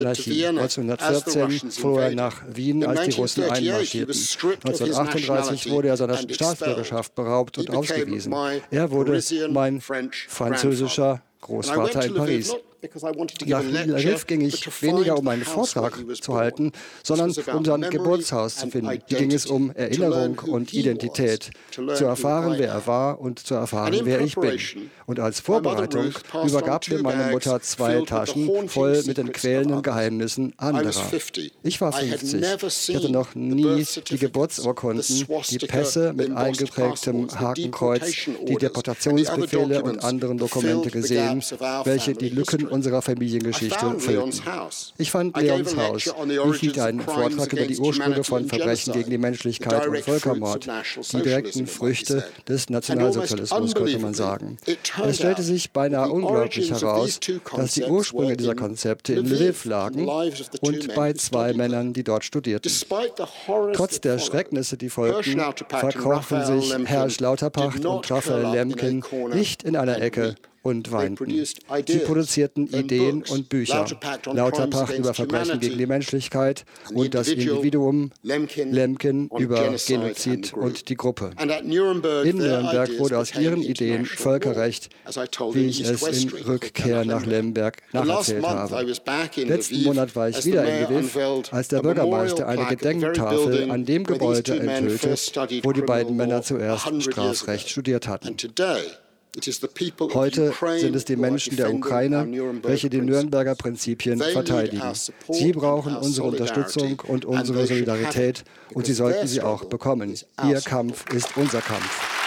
Anarchie. 1914 floh er nach Wien, als die Russen einmarschierten. 1938 wurde er seiner Staatsbürgerschaft beraubt und ausgewiesen. Er wurde mein französischer Großvater in Paris. Nach Lviv ging ich weniger, um einen Vortrag zu halten, sondern um sein Geburtshaus zu finden. Hier ging es um Erinnerung und Identität, zu erfahren, wer er war und zu erfahren, wer ich bin. Und als Vorbereitung übergab mir meine Mutter 2 Taschen voll mit den quälenden Geheimnissen anderer. Ich war 50. Ich hatte noch nie die Geburtsurkunden, die Pässe mit eingeprägtem Hakenkreuz, die Deportationsbefehle und anderen Dokumente gesehen, welche die Lücken unserer Familiengeschichte füllten. Ich fand Leons Haus. Ich hielt einen Vortrag über die Ursprünge von Verbrechen gegen die Menschlichkeit und Völkermord, die direkten Früchte des Nationalsozialismus, könnte man sagen. Es stellte sich beinahe unglaublich heraus, dass die Ursprünge dieser Konzepte in Lviv lagen und bei 2 Männern, die dort studierten. Trotz der Schrecknisse, die folgten, verkrochen sich Herr Schlauterpacht und Raphael Lemkin nicht in einer Ecke und weinten. Sie produzierten Ideen und Bücher. Lauterpacht über Verbrechen gegen die Menschlichkeit und das Individuum, Lemkin über Genozid und die Gruppe. In Nürnberg wurde aus ihren Ideen Völkerrecht, wie ich es in Rückkehr nach Lemberg nacherzählt habe. Letzten Monat war ich wieder in Lviv, als der Bürgermeister eine Gedenktafel an dem Gebäude enthüllte, wo die beiden Männer zuerst Strafrecht studiert hatten. Heute sind es die Menschen der Ukraine, welche die Nürnberger Prinzipien verteidigen. Sie brauchen unsere Unterstützung und unsere Solidarität, und sie sollten sie auch bekommen. Ihr Kampf ist unser Kampf.